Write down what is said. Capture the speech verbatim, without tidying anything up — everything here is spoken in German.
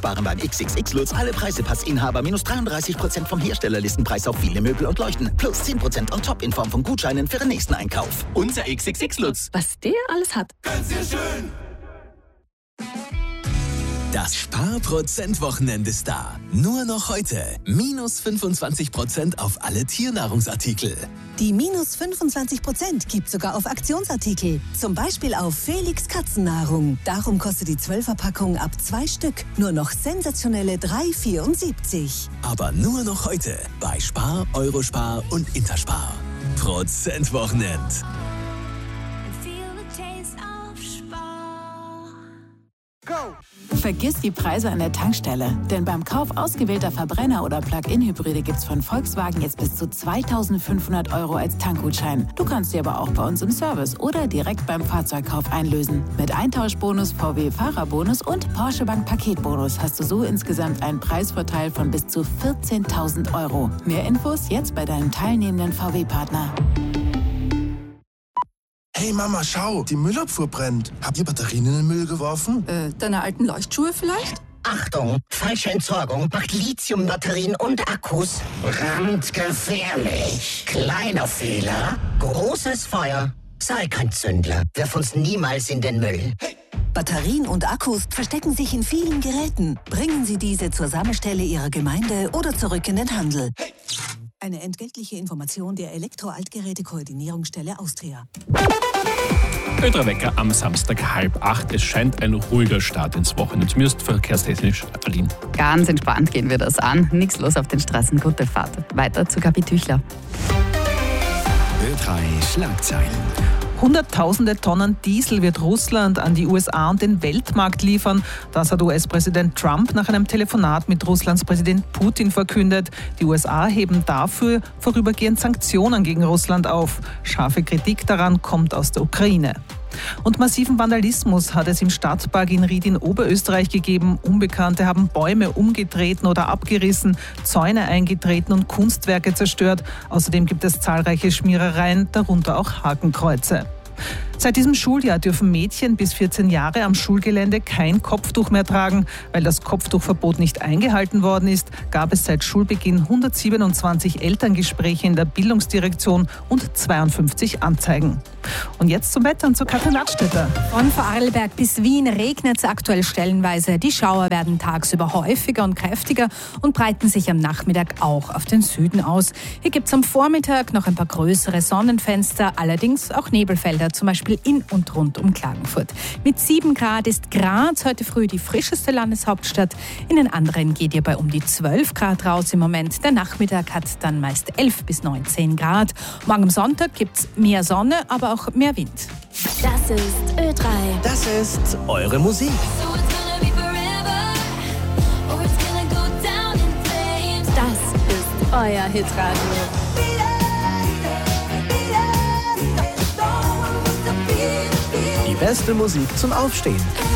sparen beim X X X Lutz alle Preisepassinhaber minus dreiunddreißig Prozent vom Herstellerlistenpreis auf viele Möbel und Leuchten. Plus zehn Prozent on top in Form von Gutscheinen für den nächsten Einkauf. Unser X X X Lutz. Was der alles hat. Ganz sehr schön. Das Sparprozent-Wochenende ist da. Nur noch heute. Minus fünfundzwanzig Prozent auf alle Tiernahrungsartikel. Die minus fünfundzwanzig Prozent gibt sogar auf Aktionsartikel. Zum Beispiel auf Felix Katzennahrung. Darum kostet die zwölfer-Packung ab zwei Stück nur noch sensationelle drei Euro vierundsiebzig. Aber nur noch heute bei Spar, Eurospar und Interspar. Prozentwochenend. Vergiss die Preise an der Tankstelle, denn beim Kauf ausgewählter Verbrenner- oder Plug-in-Hybride gibt's von Volkswagen jetzt bis zu zweitausendfünfhundert Euro als Tankgutschein. Du kannst sie aber auch bei uns im Service oder direkt beim Fahrzeugkauf einlösen. Mit Eintauschbonus, V W-Fahrerbonus und Porsche Bank Paketbonus hast du so insgesamt einen Preisvorteil von bis zu vierzehntausend Euro. Mehr Infos jetzt bei deinem teilnehmenden V W-Partner. Hey Mama, schau, die Müllabfuhr brennt. Habt ihr Batterien in den Müll geworfen? Äh, deine alten Leuchtschuhe vielleicht? Achtung, falsche Entsorgung macht Lithiumbatterien und Akkus brandgefährlich. Kleiner Fehler, großes Feuer. Sei kein Zündler, wirf uns niemals in den Müll. Hey. Batterien und Akkus verstecken sich in vielen Geräten. Bringen Sie diese zur Sammelstelle Ihrer Gemeinde oder zurück in den Handel. Hey. Eine entgeltliche Information der Elektro-Altgeräte-Koordinierungsstelle Austria. Ö drei Wecker am Samstag halb acht. Es scheint ein ruhiger Start ins Wochenende, zumindest verkehrstechnisch. Aline. Ganz entspannt gehen wir das an. Nichts los auf den Straßen. Gute Fahrt. Weiter zu Gabi Tüchler. Ö drei Schlagzeilen. Hunderttausende Tonnen Diesel wird Russland an die U S A und den Weltmarkt liefern. Das hat U S-Präsident Trump nach einem Telefonat mit Russlands Präsident Putin verkündet. Die U S A heben dafür vorübergehend Sanktionen gegen Russland auf. Scharfe Kritik daran kommt aus der Ukraine. Und massiven Vandalismus hat es im Stadtpark in Ried in Oberösterreich gegeben. Unbekannte haben Bäume umgetreten oder abgerissen, Zäune eingetreten und Kunstwerke zerstört. Außerdem gibt es zahlreiche Schmierereien, darunter auch Hakenkreuze. Seit diesem Schuljahr dürfen Mädchen bis vierzehn Jahre am Schulgelände kein Kopftuch mehr tragen. Weil das Kopftuchverbot nicht eingehalten worden ist, gab es seit Schulbeginn hundertsiebenundzwanzig Elterngespräche in der Bildungsdirektion und zweiundfünfzig Anzeigen. Und jetzt zum Wetter und zu Katrin Ladstätter. Von Vorarlberg bis Wien regnet es aktuell stellenweise. Die Schauer werden tagsüber häufiger und kräftiger und breiten sich am Nachmittag auch auf den Süden aus. Hier gibt es am Vormittag noch ein paar größere Sonnenfenster, allerdings auch Nebelfelder, zum Beispiel in und rund um Klagenfurt. Mit sieben Grad ist Graz heute früh die frischeste Landeshauptstadt. In den anderen geht ihr bei um die zwölf Grad raus im Moment. Der Nachmittag hat dann meist elf bis neunzehn Grad. Morgen am Sonntag gibt es mehr Sonne, aber auch mehr Wind. Das ist Ö drei. Das ist eure Musik. Das ist euer Hitradio. Die beste Musik zum Aufstehen.